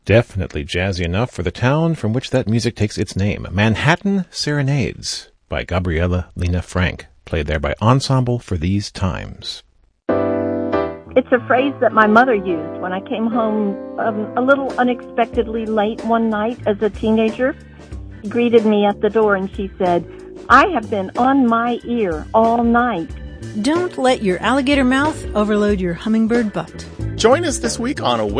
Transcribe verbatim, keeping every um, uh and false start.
Definitely jazzy enough for the town from which that music takes its name. Manhattan Serenades by Gabriela Lena Frank, played there by Ensemble for These Times. It's a phrase that my mother used when I came home um, a little unexpectedly late one night as a teenager. She greeted me at the door and she said, "I have been on my ear all night." Don't let your alligator mouth overload your hummingbird butt. Join us this week on Away